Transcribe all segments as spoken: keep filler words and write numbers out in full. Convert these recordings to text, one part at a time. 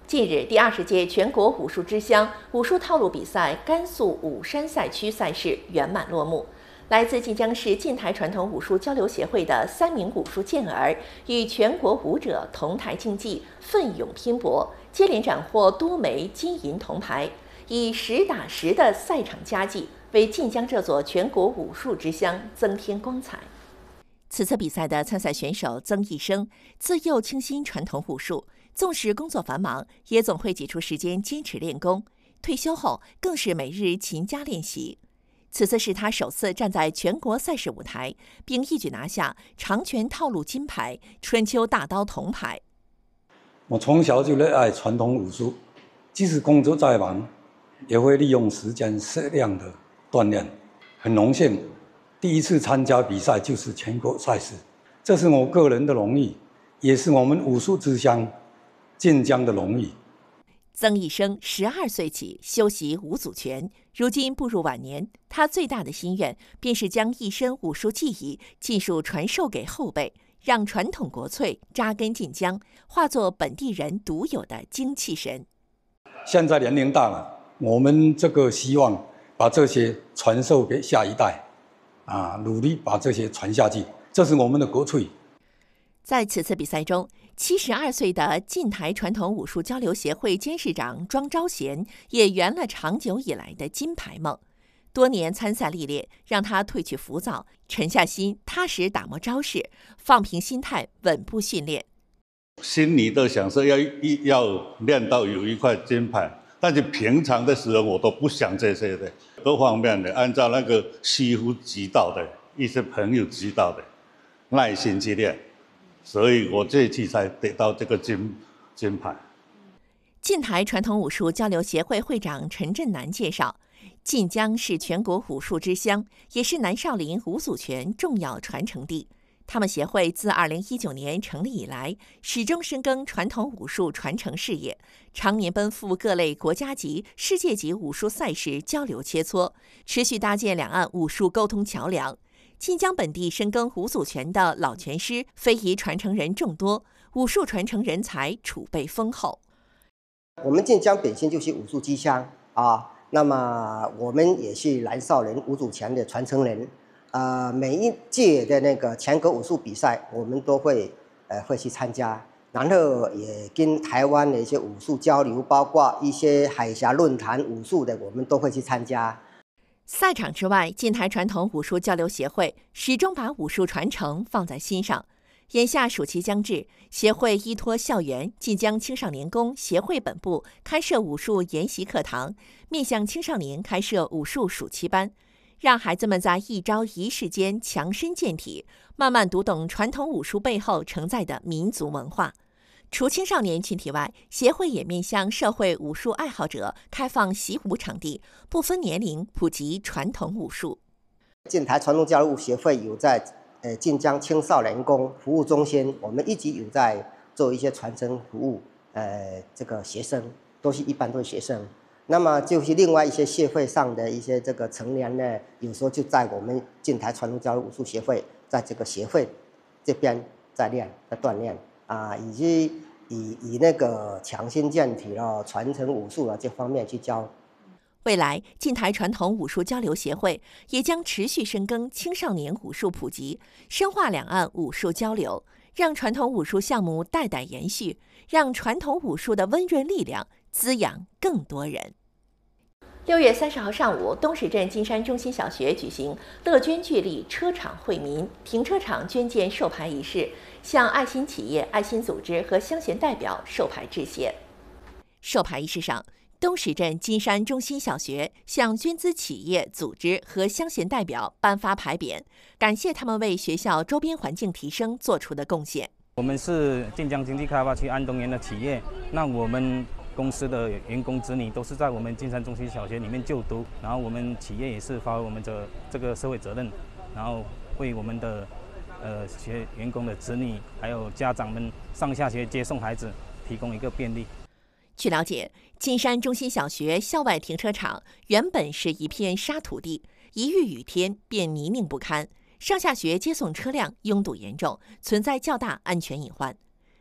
近日，第二十届全国武术之乡武术套路比赛甘肃武山赛区赛事圆满落幕。来自晋江市晋台传统武术交流协会的三名武术健儿与全国武者同台竞技，奋勇拼搏，接连斩获多枚金银铜牌，以实打实的赛场佳绩为晋江这座全国武术之乡增添光彩。此次比赛的参赛选手曾义生自幼倾心传统武术，纵使工作繁忙，也总会挤出时间坚持练功。退休后更是每日勤加练习。此次是他首次站在全国赛事舞台，并一举拿下长拳套路金牌、春秋大刀铜牌。 我从小就热爱传统武术，即使工作再忙，也会利用时间适量的锻炼。很荣幸，第一次参加比赛就是全国赛事，这是我个人的荣誉，也是我们武术之乡晋江的荣誉。 曾义生十二岁起修习五祖拳，如今步入晚年，他最大的心愿便是将一身武术技艺尽数传授给后辈，让传统国粹扎根晋江，化作本地人独有的精气神。 现在年龄大了，我们这个希望把这些传授给下一代，啊，努力把这些传下去，这是我们的国粹。 在此次比赛中，七十二岁的晋台传统武术交流协会监事长庄昭贤也圆了长久以来的金牌梦。多年参赛历练让他褪去浮躁，沉下心，踏实打磨招式，放平心态，稳步训练。 心里都想说要要练到有一块金牌，但是平常的时候我都不想这些的，各方面的按照那个师傅指导的，一些朋友指导的，耐心去练。所以我这次才得到这个金金牌。 晋台传统武术交流协会会长陈振南介绍，晋江是全国武术之乡，也是南少林五祖拳重要传承地。他们协会自二零一九年成立以来，始终深耕传统武术传承事业，常年奔赴各类国家级、世界级武术赛事交流切磋，持续搭建两岸武术沟通桥梁。晋江本地深耕五祖拳的老拳师、非遗传承人众多，武术传承人才储备丰厚。 我们晋江本身就是武术之乡啊，那么我们也是南少林五祖拳的传承人。呃，每一届的那个全国武术比赛，我们都会呃会去参加，然后也跟台湾的一些武术交流，包括一些海峡论坛武术的，我们都会去参加。 赛场之外，晋台传统武术交流协会始终把武术传承放在心上。眼下暑期将至，协会依托校园晋江青少年宫协会本部开设武术研习课堂，面向青少年开设武术暑期班，让孩子们在一朝一夕间强身健体，慢慢读懂传统武术背后承载的民族文化。除青少年群体外，协会也面向社会武术爱好者开放习武场地，不分年龄普及传统武术。 晋台传统交流协会有在呃晋江青少年宫服务中心，我们一直有在做一些传承服务，呃，这个学生都是一般都是学生。那么就是另外一些协会上的一些这个成员呢，有时候就在我们晋台传统交流武术协会，在这个协会这边在练在锻炼。啊，以及以以那个强身健体了、传承武术了这方面去教。 未来，晋台传统武术交流协会也将持续深耕青少年武术普及，深化两岸武术交流，让传统武术项目代代延续，让传统武术的温润力量滋养更多人。六月三十号上午，东石镇金山中心小学举行乐捐聚力车场惠民停车场捐建授牌仪式，向爱心企业、爱心组织和乡贤代表授牌致谢。授牌仪式上，东石镇金山中心小学向捐资企业、组织和乡贤代表颁发牌匾，感谢他们为学校周边环境提升做出的贡献。 我们是晋江经济开发区安东园的企业，那我们公司的员工子女都是在我们金山中心小学里面就读，然后我们企业也是发挥我们的这个社会责任，然后为我们的呃学员工的子女还有家长们上下学接送孩子提供一个便利。 据了解，金山中心小学校外停车场原本是一片沙土地，一遇雨天便泥泞不堪，上下学接送车辆拥堵严重，存在较大安全隐患。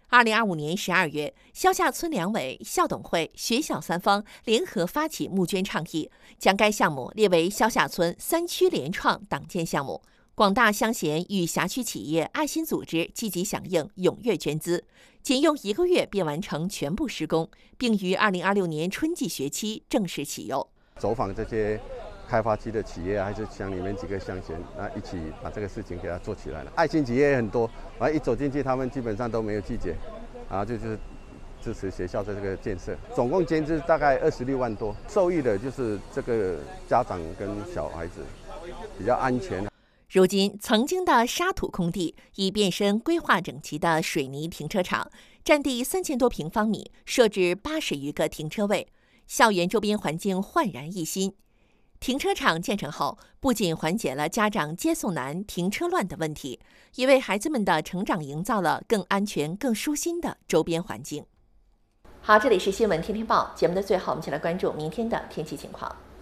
二零二五年十二月，萧下村两委、校董会、学校三方联合发起募捐倡议，将该项目列为萧下村三区联创党建项目。广大乡贤与辖区企业、爱心组织积极响应，踊跃捐资，仅用一个月便完成全部施工，并于二零二六年春季学期正式启用。 走访这些开发区的企业，还是乡里面几个乡贤，那一起把这个事情给它做起来了。爱心企业也很多，完一走进去，他们基本上都没有拒绝，然后就就是支持学校的这个建设。总共捐资大概二十六万多，受益的就是这个家长跟小孩子，比较安全。 如今，曾经的沙土空地已变身规划整齐的水泥停车场，占地三千多平方米，设置八十余个停车位，校园周边环境焕然一新。停车场建成后，不仅缓解了家长接送难、停车乱的问题，也为孩子们的成长营造了更安全、更舒心的周边环境。好，这里是新闻天天报节目的最后，我们一起来关注明天的天气情况。